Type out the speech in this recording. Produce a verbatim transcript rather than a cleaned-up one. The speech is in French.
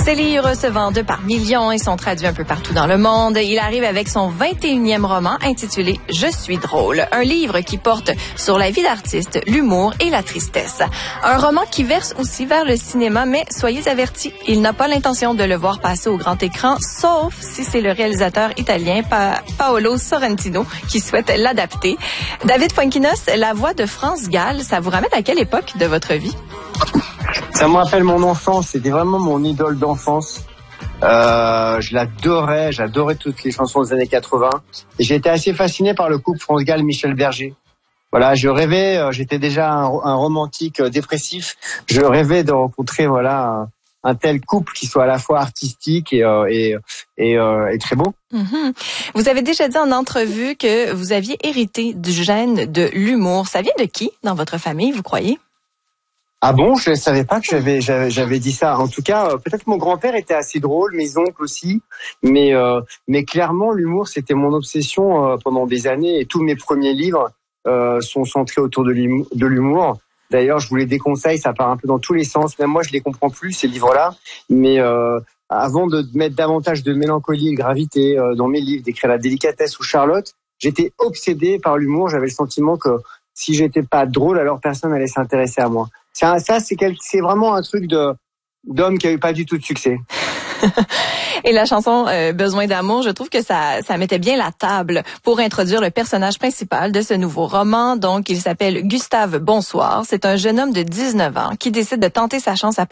Ses livres se vendent par millions et sont traduits un peu partout dans le monde. Il arrive avec son vingt et unième roman intitulé « Je suis drôle », un livre qui porte sur la vie d'artiste, l'humour et la tristesse. Un roman qui verse aussi vers le cinéma, mais soyez avertis, il n'a pas l'intention de le voir passer au grand écran, sauf si c'est le réalisateur italien pa- Paolo Sorrentino qui souhaite l'adapter. David Fuenquinos, la voix de France Gall, ça vous ramène à quelle époque de votre vie? Ça me rappelle mon enfance, c'était vraiment mon idole d'enfance. Euh, je l'adorais, j'adorais toutes les chansons des années quatre-vingts. Et j'ai été assez fasciné par le couple France Gall-Michel Berger. Voilà, je rêvais, euh, j'étais déjà un, un romantique euh, dépressif. Je rêvais de rencontrer voilà un, un tel couple qui soit à la fois artistique et euh, et et, euh, et très beau. Mm-hmm. Vous avez déjà dit en entrevue que vous aviez hérité du gène de l'humour. Ça vient de qui dans votre famille, vous croyez? Ah bon, je ne savais pas que j'avais, j'avais j'avais dit ça. En tout cas, euh, peut-être mon grand-père était assez drôle, mes oncles aussi, mais euh, mais clairement l'humour c'était mon obsession euh, pendant des années et tous mes premiers livres euh, sont centrés autour de l'humour. De l'humour. D'ailleurs, je vous les déconseille, ça part un peu dans tous les sens. Même moi, je les comprends plus ces livres-là, mais euh, avant de mettre davantage de mélancolie et de gravité euh, dans mes livres, d'écrire La Délicatesse ou Charlotte, j'étais obsédé par l'humour. J'avais le sentiment que si j'étais pas drôle, alors personne n'allait s'intéresser à moi. Ça, ça c'est, quel, c'est vraiment un truc de d'homme qui a eu pas du tout de succès. Et la chanson euh, Besoin d'amour, je trouve que ça, ça mettait bien la table pour introduire le personnage principal de ce nouveau roman. Donc, il s'appelle Gustave Bonsoir. C'est un jeune homme de dix-neuf ans qui décide de tenter sa chance à